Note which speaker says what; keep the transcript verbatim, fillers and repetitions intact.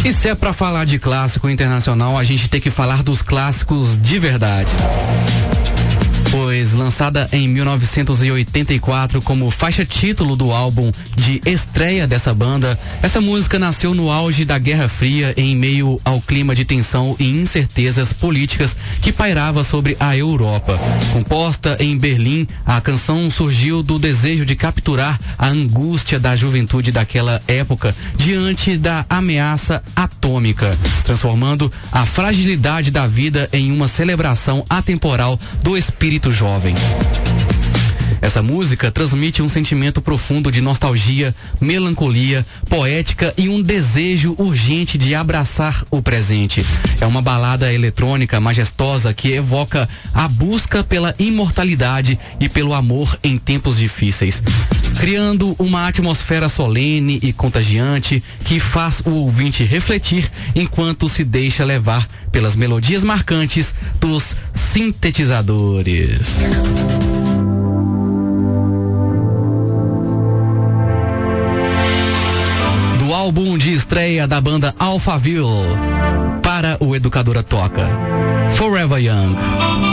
Speaker 1: E se é pra falar de clássico internacional, a gente tem que falar dos clássicos de verdade. Pois, lançada em mil novecentos e oitenta e quatro como faixa título do álbum de estreia dessa banda, essa música nasceu no auge da Guerra Fria, em meio ao clima de tensão e incertezas políticas que pairava sobre a Europa. Composta em Berlim, a canção surgiu do desejo de capturar a angústia da juventude daquela época diante da ameaça atômica, transformando a fragilidade da vida em uma celebração atemporal do espírito jovem. Essa música transmite um sentimento profundo de nostalgia, melancolia, poética e um desejo urgente de abraçar o presente. É uma balada eletrônica majestosa que evoca a busca pela imortalidade e pelo amor em tempos difíceis, criando uma atmosfera solene e contagiante que faz o ouvinte refletir enquanto se deixa levar pelas melodias marcantes dos sintetizadores. Álbum de estreia da banda Alphaville, para o Educadora Toca, Forever Young.